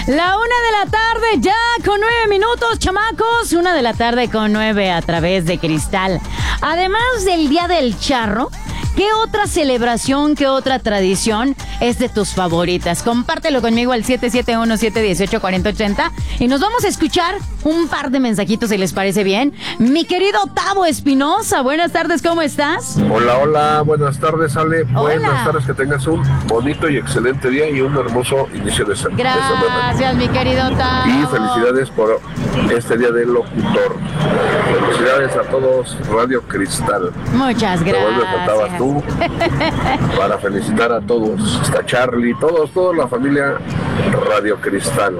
La 1:00 p.m. ya con 9 minutos, chamacos. 1:00 p.m. con 9 a través de Cristal. Además del Día del Charro, ¿qué otra celebración, qué otra tradición es de tus favoritas? Compártelo conmigo al 771-718-4080 y nos vamos a escuchar un par de mensajitos si les parece bien. Mi querido Tavo Espinosa, buenas tardes, ¿cómo estás? Hola, buenas tardes, Ale. Hola. Buenas tardes, que tengas un bonito y excelente día y un hermoso inicio de semana. Gracias, mi querido Tavo. Y felicidades por este Día del Locutor. Felicidades a todos, Radio Cristal. Muchas gracias. Pero me faltabas tú para felicitar a todos, hasta Charlie, toda la familia Radio Cristal.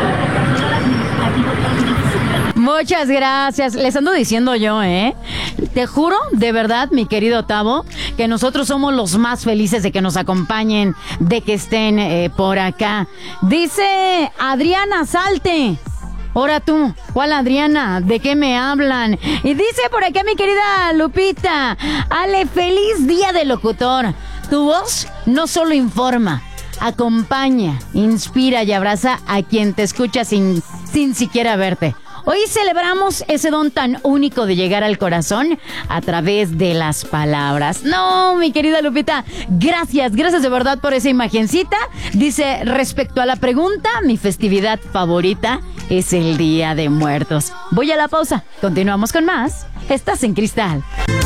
Muchas gracias. Les ando diciendo yo, te juro, de verdad, mi querido Tavo, que nosotros somos los más felices de que nos acompañen, de que estén por acá. Dice Adriana Salte. Ahora tú, ¿cuál Adriana? ¿De qué me hablan? Y dice por acá mi querida Lupita, Ale, feliz día del locutor. Tu voz no solo informa, acompaña, inspira y abraza a quien te escucha sin siquiera verte. Hoy celebramos ese don tan único de llegar al corazón a través de las palabras. No, mi querida Lupita, gracias de verdad por esa imagencita. Dice, respecto a la pregunta, mi festividad favorita es el Día de Muertos. Voy a la pausa, continuamos con más. Estás en Cristal.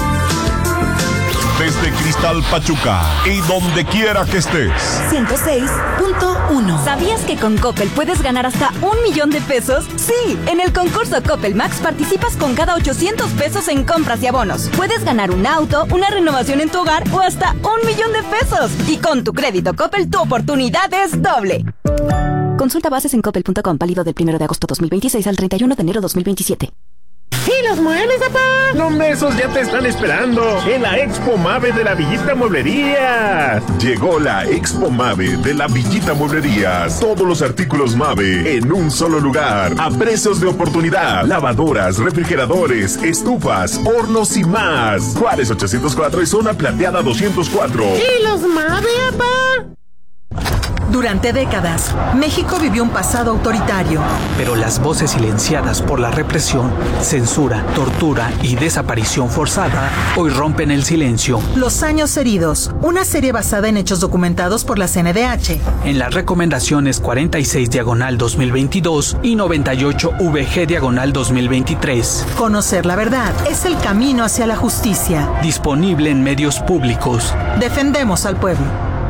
Desde Cristal Pachuca y donde quiera que estés. 106.1. ¿Sabías que con Coppel puedes ganar hasta 1,000,000 de pesos? Sí, en el concurso Coppel Max participas con cada 800 pesos en compras y abonos. Puedes ganar un auto, una renovación en tu hogar o hasta 1,000,000 de pesos. Y con tu crédito Coppel, tu oportunidad es doble. Consulta bases en coppel.com, válido del 1 de agosto 2026 al 31 de enero 2027. ¿Y los muebles, papá? No, esos ya te están esperando en la Expo Mave de la Villita Mueblerías. Llegó la Expo Mave de la Villita Mueblerías. Todos los artículos Mave en un solo lugar. A precios de oportunidad. Lavadoras, refrigeradores, estufas, hornos y más. Juárez 804 y Zona Plateada 204. ¿Y los Mave, papá? Durante décadas, México vivió un pasado autoritario. Pero las voces silenciadas por la represión, censura, tortura y desaparición forzada hoy rompen el silencio. Los años heridos, una serie basada en hechos documentados por la CNDH. En las recomendaciones 46/2022 y 98VG/2023. Conocer la verdad es el camino hacia la justicia. Disponible en medios públicos. Defendemos al pueblo.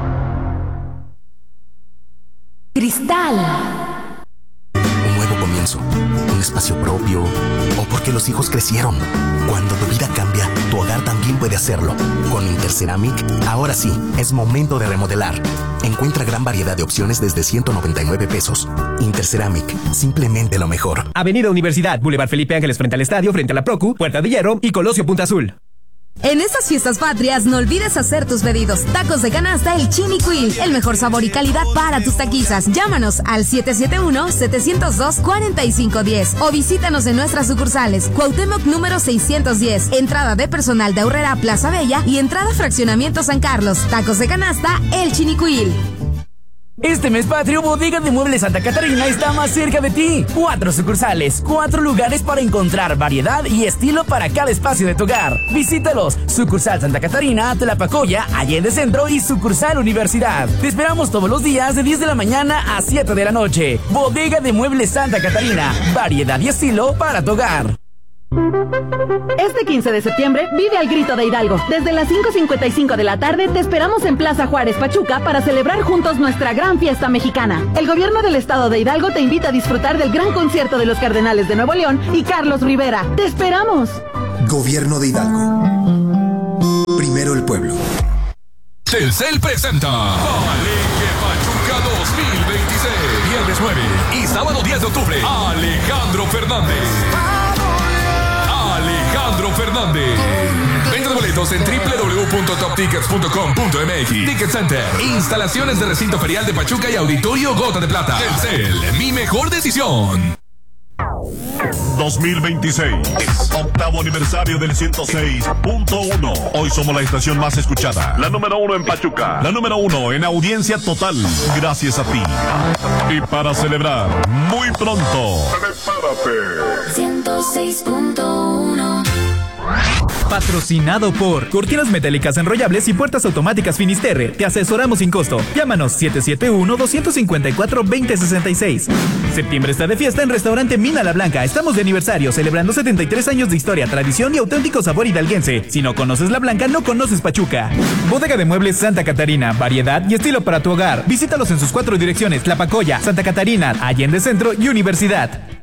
Cristal. Un nuevo comienzo, un espacio propio, o porque los hijos crecieron. Cuando tu vida cambia, tu hogar también puede hacerlo. Con Interceramic, ahora sí, es momento de remodelar. Encuentra gran variedad de opciones desde 199 pesos. Interceramic, simplemente lo mejor. Avenida Universidad, Boulevard Felipe Ángeles frente al estadio, frente a la Procu, Puerta de Hierro y Colosio Punta Azul. En estas fiestas patrias no olvides hacer tus pedidos. Tacos de canasta El Chinicuil, el mejor sabor y calidad para tus taquizas. Llámanos al 771-702-4510 o visítanos en nuestras sucursales. Cuauhtémoc número 610, entrada de personal de Aurrera Plaza Bella y entrada Fraccionamiento San Carlos. Tacos de canasta El Chinicuil. Este mes patrio, Bodega de Muebles Santa Catarina está más cerca de ti. 4 sucursales, 4 lugares para encontrar variedad y estilo para cada espacio de tu hogar. Visítalos. Sucursal Santa Catarina, Tlapacoya, Allende Centro y sucursal Universidad. Te esperamos todos los días de 10 de la mañana a 7 de la noche. Bodega de Muebles Santa Catarina. Variedad y estilo para tu hogar. Este 15 de septiembre vive al grito de Hidalgo. Desde las 5:55 de la tarde te esperamos en Plaza Juárez, Pachuca, para celebrar juntos nuestra gran fiesta mexicana. El gobierno del estado de Hidalgo te invita a disfrutar del gran concierto de los Cardenales de Nuevo León y Carlos Rivera. ¡Te esperamos! Gobierno de Hidalgo. Primero el pueblo. Telcel presenta Palenque Pachuca 2026. Viernes 9 y sábado 10 de octubre. Alejandro Fernández. Venta de boletos en www.toptickets.com.mx. Ticket Center. Instalaciones de recinto ferial de Pachuca y Auditorio Gota de Plata. Telcel, mi mejor decisión. 2026. Octavo aniversario del 106.1. Hoy somos la estación más escuchada. La número 1 en Pachuca. La número 1 en audiencia total. Gracias a ti. Y para celebrar, muy pronto, prepárate. 106.1. Patrocinado por Cortinas Metálicas Enrollables y Puertas Automáticas Finisterre. Te asesoramos sin costo. Llámanos 771-254-2066. Septiembre está de fiesta en Restaurante Mina La Blanca. Estamos de aniversario, celebrando 73 años de historia, tradición y auténtico sabor hidalguense. Si no conoces La Blanca, no conoces Pachuca. Bodega de Muebles Santa Catarina. Variedad y estilo para tu hogar. Visítalos en sus 4 direcciones: Tlapacoya, Santa Catarina, Allende Centro y Universidad.